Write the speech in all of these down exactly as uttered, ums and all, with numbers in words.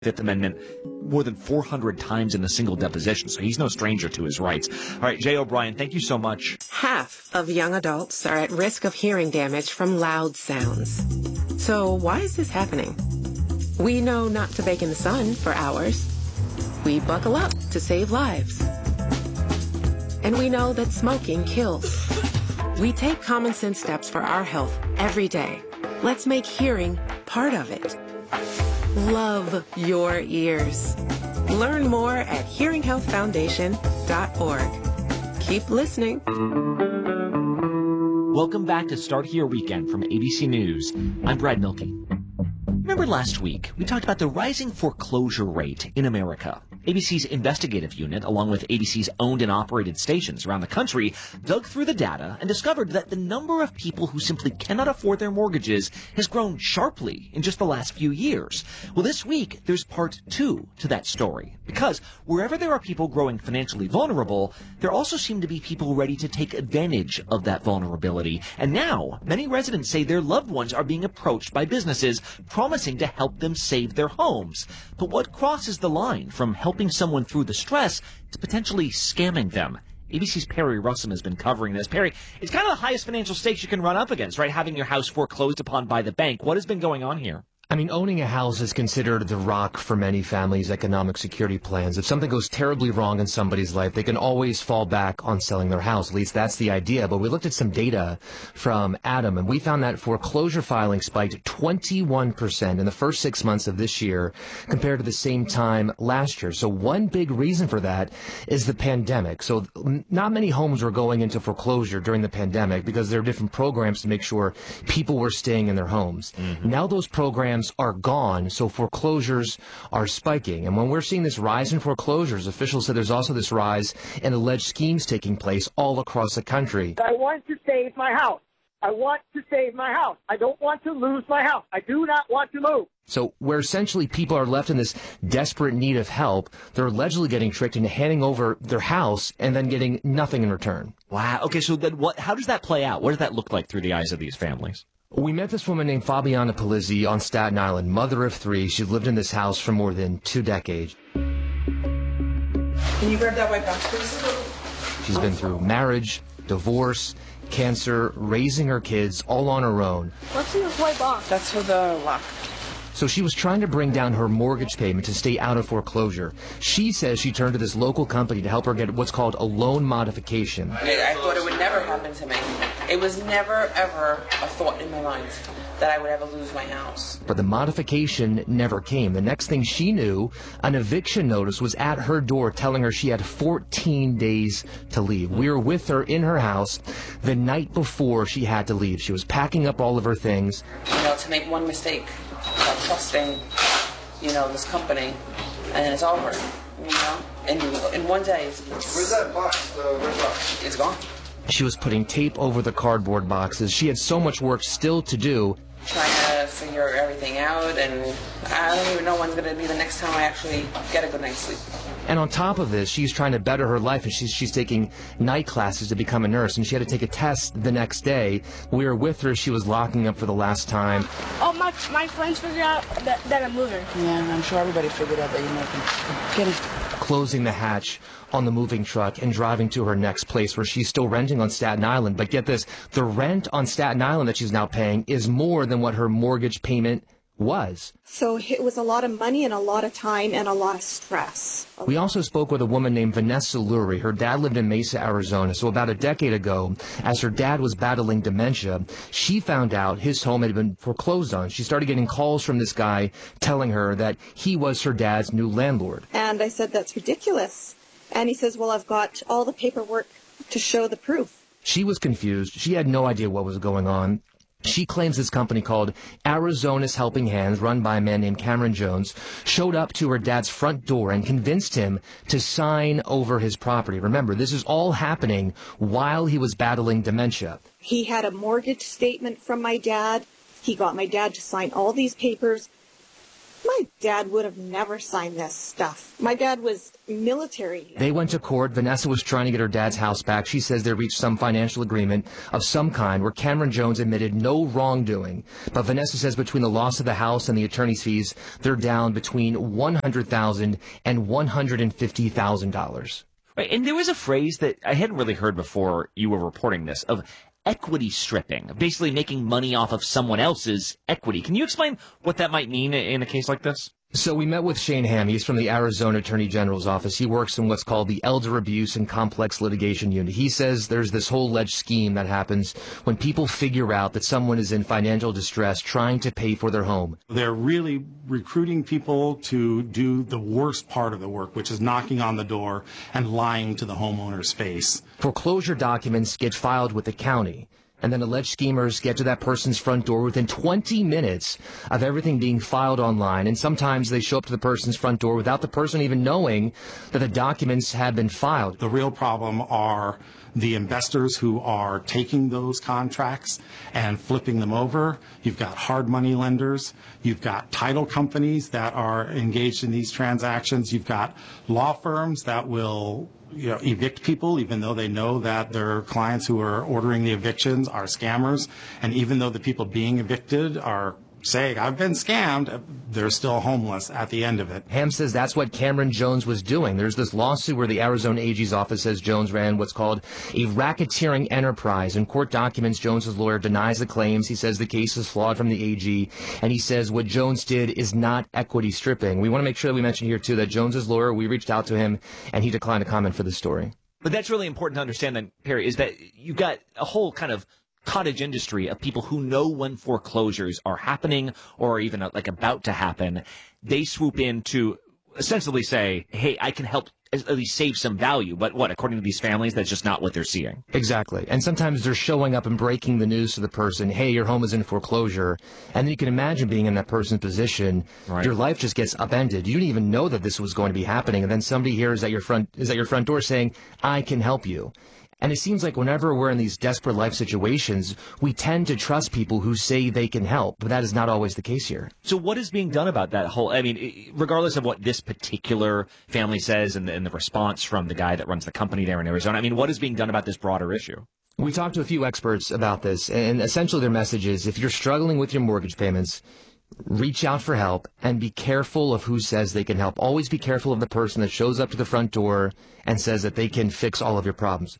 Fifth Amendment more than four hundred times in a single deposition, so he's no stranger to his rights. All right, Jay O'Brien, thank you so much. Half of young adults are at risk of hearing damage from loud sounds. So why is this happening? We know not to bake in the sun for hours. We buckle up to save lives. And we know that smoking kills. We take common sense steps for our health every day. Let's make hearing part of it. Love your ears. Learn more at hearing health foundation dot org. Keep listening. Welcome back to Start Here Weekend from A B C News. I'm Brad Milkey. Remember last week, we talked about the rising foreclosure rate in America. A B C's investigative unit, along with A B C's owned and operated stations around the country, dug through the data and discovered that the number of people who simply cannot afford their mortgages has grown sharply in just the last few years. Well, this week, there's part two to that story. Because wherever there are people growing financially vulnerable, there also seem to be people ready to take advantage of that vulnerability. And now, many residents say their loved ones are being approached by businesses promising to help them save their homes. But what crosses the line from helping someone through the stress to potentially scamming them? A B C's Perry Russum has been covering this. Perry, it's kind of the highest financial stakes you can run up against, right? Having your house foreclosed upon by the bank. What has been going on here? I mean, owning a house is considered the rock for many families' economic security plans. If something goes terribly wrong in somebody's life, they can always fall back on selling their house. At least that's the idea. But we looked at some data from Adam, and we found that foreclosure filing spiked twenty-one percent in the first six months of this year compared to the same time last year. So one big reason for that is the pandemic. So not many homes were going into foreclosure during the pandemic because there are different programs to make sure people were staying in their homes. Mm-hmm. Now those programs are gone, so foreclosures are spiking. And when we're seeing this rise in foreclosures, officials said there's also this rise in alleged schemes taking place all across the country. I want to save my house. I want to save my house. I don't want to lose my house. I do not want to move. So where essentially people are left in this desperate need of help, they're allegedly getting tricked into handing over their house and then getting nothing in return. Wow. Okay, so then what? How does that play out? What does that look like through the eyes of these families? We met this woman named Fabiana Palizzi on Staten Island, mother of three. She's lived in this house for more than two decades. Can you grab that white box, please? She's been through marriage, divorce, cancer, raising her kids, all on her own. What's in this white box? That's for the lock. So she was trying to bring down her mortgage payment to stay out of foreclosure. She says she turned to this local company to help her get what's called a loan modification. I thought it would never happen to me. It was never, ever a thought in my mind that I would ever lose my house. But the modification never came. The next thing she knew, an eviction notice was at her door telling her she had fourteen days to leave. We were with her in her house the night before she had to leave. She was packing up all of her things. You know, to make one mistake of trusting, you know, this company, and then it's over, you know? And in one day, it's, where's that box? The red box? It's gone. She was putting tape over the cardboard boxes. She had so much work still to do. Trying to figure everything out, and I don't even know when's going to be the next time I actually get a good night's sleep. And on top of this, she's trying to better her life, and she's, she's taking night classes to become a nurse, and she had to take a test the next day. We were with her. She was locking up for the last time. Oh, my, my friends figured out that, that I'm moving. Yeah, I'm sure everybody figured out that you're moving. I'm kidding. Closing the hatch on the moving truck and driving to her next place where she's still renting on Staten Island. But get this, the rent on Staten Island that she's now paying is more than what her mortgage payment was. So it was a lot of money and a lot of time and a lot of stress. We also spoke with a woman named Vanessa Lurie. Her dad lived in Mesa, Arizona. So about a decade ago, as her dad was battling dementia, she found out his home had been foreclosed on. She started getting calls from this guy telling her that he was her dad's new landlord. And I said, that's ridiculous. And he says, well, I've got all the paperwork to show the proof. She was confused. She had no idea what was going on. She claims this company called Arizona's Helping Hands, run by a man named Cameron Jones, showed up to her dad's front door and convinced him to sign over his property. Remember, this is all happening while he was battling dementia. He had a mortgage statement from my dad. He got my dad to sign all these papers. My dad would have never signed this stuff. My dad was military. They went to court. Vanessa was trying to get her dad's house back. She says they reached some financial agreement of some kind where Cameron Jones admitted no wrongdoing. But Vanessa says between the loss of the house and the attorney's fees, they're down between one hundred thousand dollars and one hundred fifty thousand dollars. Right, and there was a phrase that I hadn't really heard before you were reporting this, of equity stripping, basically making money off of someone else's equity. Can you explain what that might mean in a case like this? So we met with Shane Hamm. He's from the Arizona Attorney General's office. He works in what's called the Elder Abuse and Complex Litigation Unit. He says there's this whole alleged scheme that happens when people figure out that someone is in financial distress trying to pay for their home. They're really recruiting people to do the worst part of the work, which is knocking on the door and lying to the homeowner's face. Foreclosure documents get filed with the county, and then alleged schemers get to that person's front door within twenty minutes of everything being filed online. And sometimes they show up to the person's front door without the person even knowing that the documents have been filed. The real problem are the investors who are taking those contracts and flipping them over. You've got hard money lenders. You've got title companies that are engaged in these transactions. You've got law firms that will you know, evict people, even though they know that their clients who are ordering the evictions are scammers. And even though the people being evicted are saying, I've been scammed, they're still homeless at the end of it. Hamm says that's what Cameron Jones was doing. There's this lawsuit where the Arizona A G's office says Jones ran what's called a racketeering enterprise. In court documents, Jones's lawyer denies the claims. He says the case is flawed from the A G, and he says what Jones did is not equity stripping. We want to make sure that we mention here, too, that Jones's lawyer, we reached out to him, and he declined to comment for the story. But that's really important to understand then, Perry, is that you've got a whole kind of cottage industry of people who know when foreclosures are happening or even like about to happen. They swoop in to essentially say, hey, I can help at least save some value. But what, according to these families, that's just not what they're seeing. Exactly. And sometimes they're showing up and breaking the news to the person, hey, your home is in foreclosure. And then you can imagine being in that person's position. Right. Your life just gets upended. You didn't even know that this was going to be happening. And then somebody here is at your front, is at your front door saying, I can help you. And it seems like whenever we're in these desperate life situations, we tend to trust people who say they can help, but that is not always the case here. So what is being done about that whole, I mean, regardless of what this particular family says and the, and the response from the guy that runs the company there in Arizona, I mean, what is being done about this broader issue? We talked to a few experts about this, and essentially their message is if you're struggling with your mortgage payments, reach out for help and be careful of who says they can help. Always be careful of the person that shows up to the front door and says that they can fix all of your problems.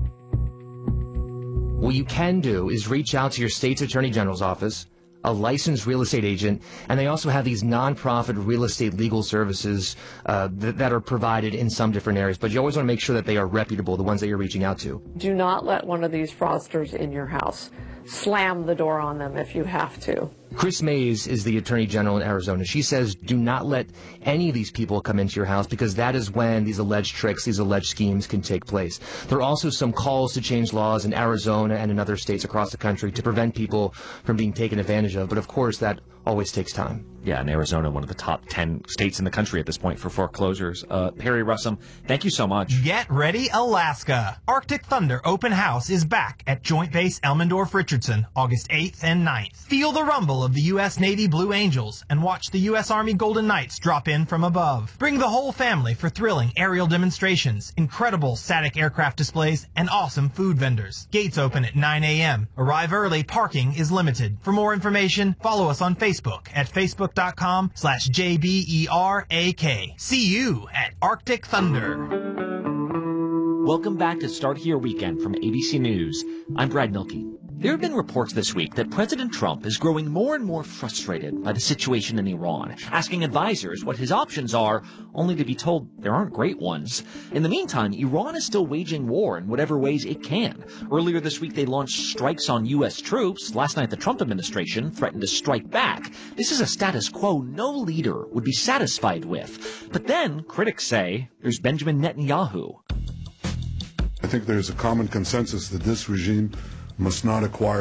What you can do is reach out to your state's attorney general's office, a licensed real estate agent, and they also have these nonprofit real estate legal services uh, th- that are provided in some different areas. But you always want to make sure that they are reputable, the ones that you're reaching out to. Do not let one of these fraudsters in your house. Slam the door on them if you have to. Chris Mays is the Attorney General in Arizona. She says do not let any of these people come into your house because that is when these alleged tricks, these alleged schemes can take place. There are also some calls to change laws in Arizona and in other states across the country to prevent people from being taken advantage of. But of course, that always takes time. Yeah, and Arizona, one of the top ten states in the country at this point for foreclosures. Uh, Perry Russom, thank you so much. Get ready, Alaska. Arctic Thunder Open House is back at Joint Base Elmendorf-Richardson, August eighth and ninth. Feel the rumble of the U S Navy Blue Angels and watch the U S Army Golden Knights drop in from above. Bring the whole family for thrilling aerial demonstrations, incredible static aircraft displays, and awesome food vendors. Gates open at nine a.m. Arrive early, parking is limited. For more information, follow us on Facebook at facebook.com slash JBERAK. See you at Arctic Thunder. Welcome back to Start Here Weekend from A B C News. I'm Brad Milkey. There have been reports this week that President Trump is growing more and more frustrated by the situation in Iran, asking advisors what his options are, only to be told there aren't great ones. In the meantime, Iran is still waging war in whatever ways it can. Earlier this week, they launched strikes on U S troops. Last night, the Trump administration threatened to strike back. This is a status quo no leader would be satisfied with. But then, critics say, there's Benjamin Netanyahu. I think there's a common consensus that this regime must not acquire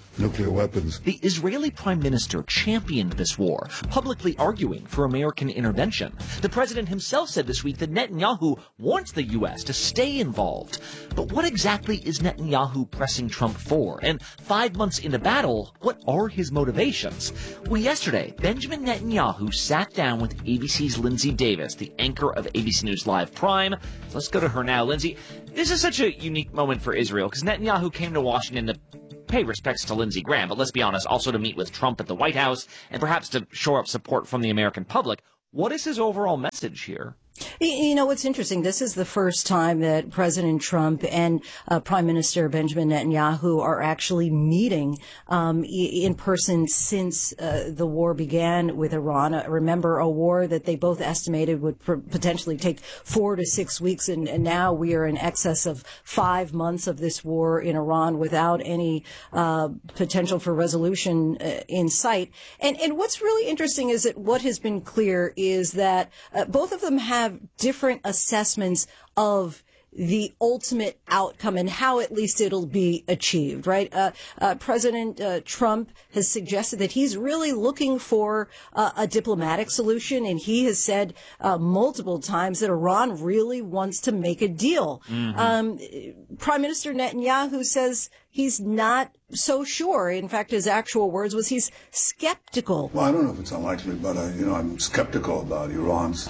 nuclear weapons. The Israeli prime minister championed this war, publicly arguing for American intervention. The president himself said this week that Netanyahu wants the U S to stay involved. But what exactly is Netanyahu pressing Trump for? And five months into battle, what are his motivations? Well, yesterday, Benjamin Netanyahu sat down with A B C's Lindsay Davis, the anchor of A B C News Live Prime. Let's go to her now. Lindsay, this is such a unique moment for Israel because Netanyahu came to Washington to pay respects to Lindsey Graham, but let's be honest, also to meet with Trump at the White House and perhaps to shore up support from the American public. What is his overall message here? You know, what's interesting, this is the first time that President Trump and uh, Prime Minister Benjamin Netanyahu are actually meeting um, in person since uh, the war began with Iran. Uh, remember, a war that they both estimated would pr- potentially take four to six weeks, and, and now we are in excess of five months of this war in Iran without any uh, potential for resolution uh, in sight. And, and what's really interesting is that what has been clear is that uh, both of them have different assessments of the ultimate outcome and how at least it'll be achieved, right? Uh, uh, President uh, Trump has suggested that he's really looking for uh, a diplomatic solution, and he has said uh, multiple times that Iran really wants to make a deal. Mm-hmm. Um, Prime Minister Netanyahu says he's not so sure. In fact, his actual words was he's skeptical. Well, I don't know if it's unlikely, but I, you know, I'm skeptical about Iran's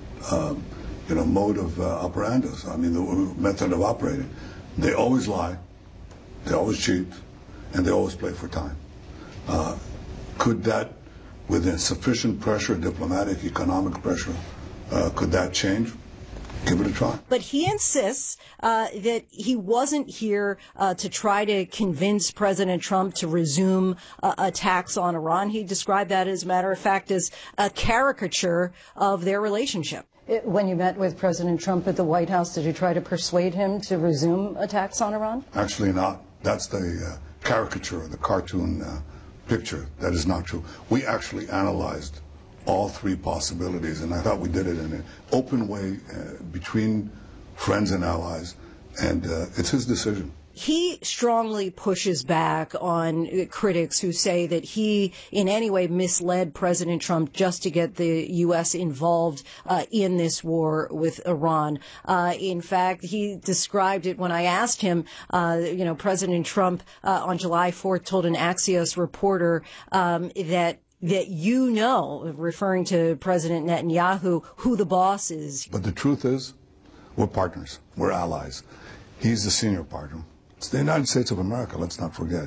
Um, you know, mode of uh, operandus. I mean, the method of operating. They always lie, they always cheat, and they always play for time. Uh, could that, with sufficient pressure, diplomatic, economic pressure, uh, could that change? Give it a try. But he insists uh, that he wasn't here uh, to try to convince President Trump to resume uh, attacks on Iran. He described that, as a matter of fact, as a caricature of their relationship. When you met with President Trump at the White House, did you try to persuade him to resume attacks on Iran? Actually not. That's the uh, caricature, the cartoon uh, picture. That is not true. We actually analyzed all three possibilities, and I thought we did it in an open way uh, between friends and allies, and uh, it's his decision. He strongly pushes back on critics who say that he in any way misled President Trump just to get the U S involved uh, in this war with Iran. Uh, in fact, he described it when I asked him, uh, you know, President Trump uh, on July fourth told an Axios reporter um, that that you know, referring to President Netanyahu, who the boss is. But the truth is, we're partners. We're allies. He's the senior partner. It's the United States of America, let's not forget.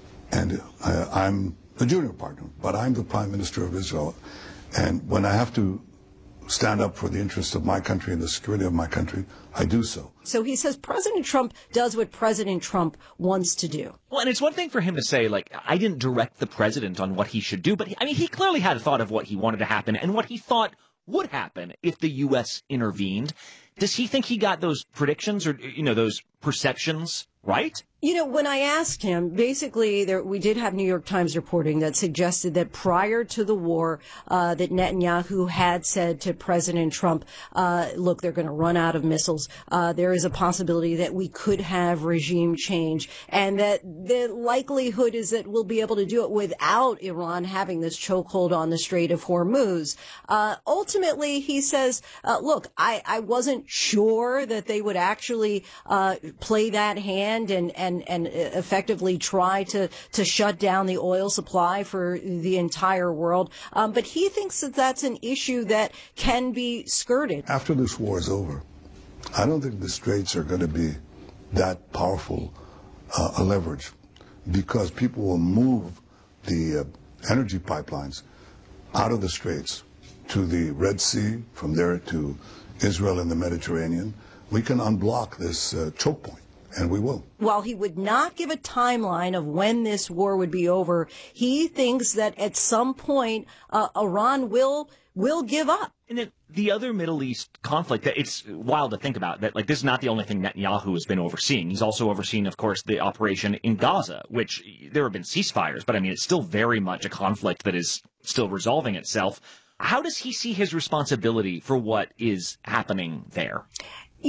And I, I'm the junior partner, but I'm the Prime Minister of Israel. And when I have to stand up for the interests of my country and the security of my country, I do so. So he says President Trump does what President Trump wants to do. Well, and it's one thing for him to say, like, I didn't direct the president on what he should do, but, I mean, he clearly had a thought of what he wanted to happen and what he thought would happen if the U S intervened. Does he think he got those predictions or, you know, those perceptions right? You know, when I asked him, basically, there, we did have New York Times reporting that suggested that prior to the war, uh, that Netanyahu had said to President Trump, uh, look, they're going to run out of missiles. Uh, there is a possibility that we could have regime change, and that the likelihood is that we'll be able to do it without Iran having this chokehold on the Strait of Hormuz. Uh, ultimately, he says, uh, look, I, I wasn't sure that they would actually uh, play that hand and, and And, and effectively try to, to shut down the oil supply for the entire world. Um, but he thinks that that's an issue that can be skirted. After this war is over, I don't think the straits are going to be that powerful uh, a leverage, because people will move the uh, energy pipelines out of the straits to the Red Sea, from there to Israel and the Mediterranean. We can unblock this uh, choke point. And we will. While he would not give a timeline of when this war would be over, he thinks that at some point uh, Iran will will give up. And then the other Middle East conflict, it's wild to think about that. Like, this is not the only thing Netanyahu has been overseeing. He's also overseen, of course, the operation in Gaza, which there have been ceasefires, but I mean, it's still very much a conflict that is still resolving itself. How does he see his responsibility for what is happening there? You know,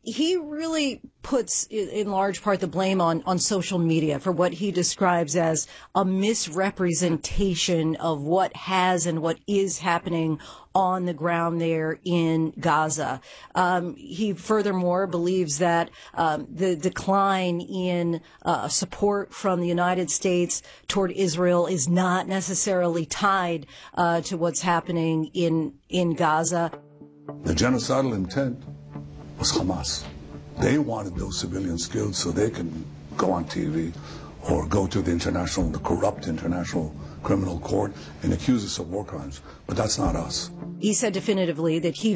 he really puts, in large part, the blame on, on social media for what he describes as a misrepresentation of what has and what is happening on the ground there in Gaza. Um, he furthermore believes that um, the decline in uh, support from the United States toward Israel is not necessarily tied uh, to what's happening in, in Gaza. The genocidal intent was Hamas. They wanted those civilians killed so they can go on T V or go to the international, the corrupt international criminal court and accuse us of war crimes. But that's not us. He said definitively that he